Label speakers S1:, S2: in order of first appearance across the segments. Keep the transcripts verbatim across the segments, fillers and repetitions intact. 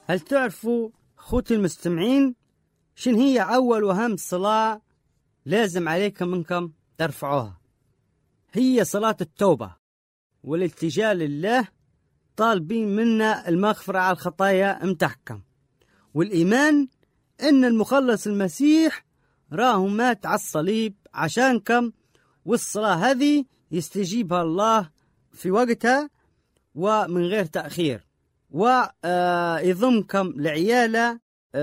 S1: هل تعرفوا خوتي المستمعين شن هي أول وأهم صلاة لازم عليكم منكم ترفعوها؟ هي صلاة التوبة والالتجاء لله، طالبين منا المغفرة على الخطايا متاعكم، والإيمان إن المخلص المسيح راه مات على الصليب عشانكم، والصلاة هذه يستجيبها الله في وقتها ومن غير تأخير، ويضمكم لعياله،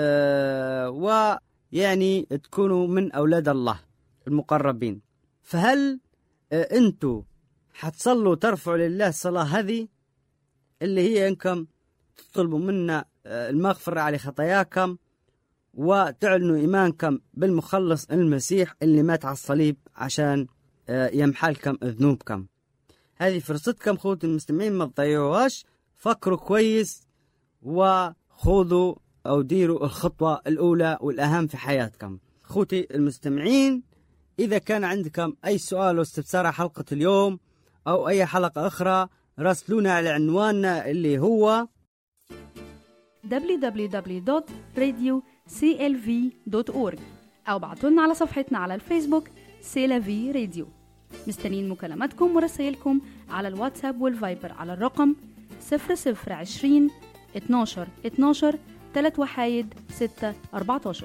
S1: ويعني تكونوا من أولاد الله المقربين. فهل أنتوا حتصلوا ترفعوا لله الصلاة هذه اللي هي إنكم تطلبوا منا المغفرة على خطاياكم وتعلنوا إيمانكم بالمخلص المسيح اللي مات على الصليب عشان يمحلكم ذنوبكم؟ هذه فرصتكم خوتي المستمعين، ما تضيعوهاش. فكروا كويس وخذوا أو ديروا الخطوة الأولى والأهم في حياتكم. خوتي المستمعين، إذا كان عندكم أي سؤال أو استفسار على حلقة اليوم أو أي حلقة أخرى، راسلونا على عنواننا اللي هو
S2: دبليو دبليو دبليو دوت راديو سي إل في دوت أورج أو بعتولنا على صفحتنا على الفيسبوك سيلافي راديو. مستنين مكالماتكم ورسائلكم على الواتساب والفايبر على الرقم صفر صفر عشرين اتناشر اتناشر تلات وحايد ستة أربعتاشر.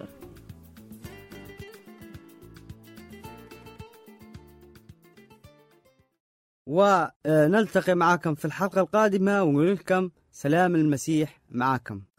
S1: ونلتقي معكم في الحلقة القادمة ونقول لكم سلام المسيح معكم.